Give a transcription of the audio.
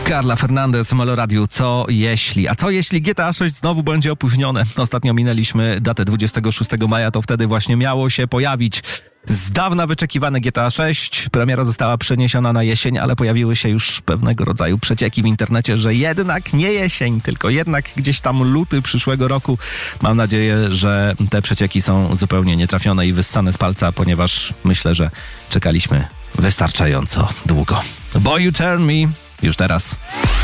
Carla Fernandez, Molo Radio. Co jeśli? A co jeśli GTA 6 znowu będzie opóźnione? Ostatnio minęliśmy datę 26 maja, to wtedy właśnie miało się pojawić z dawna wyczekiwane GTA 6. Premiera została przeniesiona na jesień, ale pojawiły się już pewnego rodzaju przecieki w internecie, że jednak nie jesień, tylko jednak gdzieś tam luty przyszłego roku. Mam nadzieję, że te przecieki są zupełnie nietrafione i wyssane z palca, ponieważ myślę, że czekaliśmy wystarczająco długo. Boy You Turn Me już teraz.